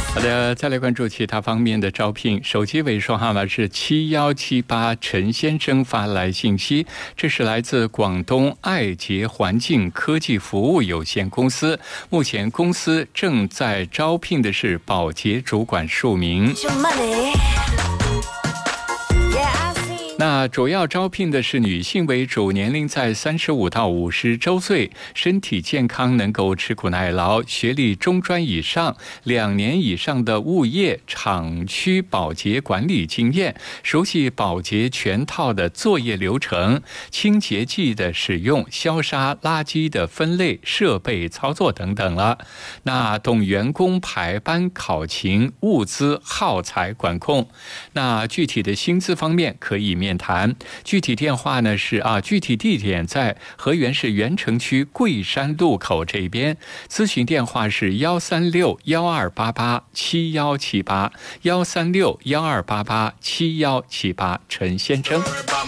好的，再来关注其他方面的招聘。手机尾数号码是7178，陈先生发来信息，这是来自广东爱杰环境科技服务有限公司，目前公司正在招聘的是保洁主管数名。那主要招聘的是女性为主，年龄在35到50周岁，身体健康，能够吃苦耐劳，学历中专以上，2年以上的物业厂区保洁管理经验，熟悉保洁全套的作业流程，清洁剂的使用，消杀垃圾的分类，设备操作等等了。那懂员工排班考勤，物资耗材管控。那具体的薪资方面可以面谈，具体电话呢是具体地点在河源市源城区桂山路口这边，咨询电话是136-1288-7178，136-1288-7178，陈先生。